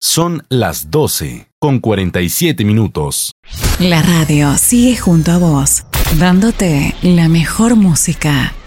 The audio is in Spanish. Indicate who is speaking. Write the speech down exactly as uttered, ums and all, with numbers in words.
Speaker 1: Son las doce con cuarenta y siete minutos.
Speaker 2: La radio sigue junto a vos, dándote la mejor música.